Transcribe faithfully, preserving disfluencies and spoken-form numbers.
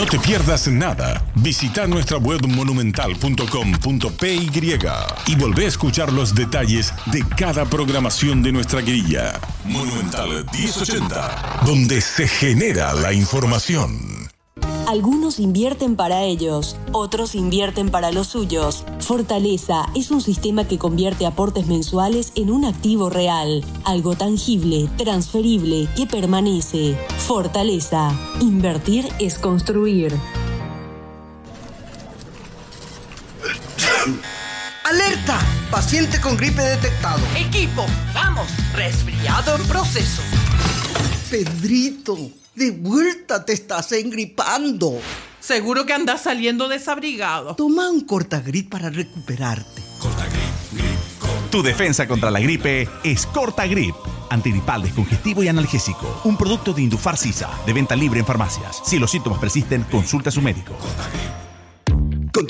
No te pierdas nada. Visita nuestra web monumental punto com punto p y y volvé a escuchar los detalles de cada programación de nuestra grilla. Monumental diez ochenta, donde se genera la información. Algunos invierten para ellos, otros invierten para los suyos. Fortaleza es un sistema que convierte aportes mensuales en un activo real, algo tangible, transferible, que permanece. Fortaleza. Invertir es construir. ¡Alerta! Paciente con gripe detectado. Equipo, vamos, resfriado en proceso. Pedrito, de vuelta te estás engripando. Seguro que andas saliendo desabrigado. Toma un Cortagrip para recuperarte. Cortagrip, grip, Cortagrip. Tu defensa contra la gripe es Cortagrip. Antigripal, descongestivo y analgésico. Un producto de Indufar Sisa, de venta libre en farmacias. Si los síntomas persisten, consulta a su médico. Cortagrip.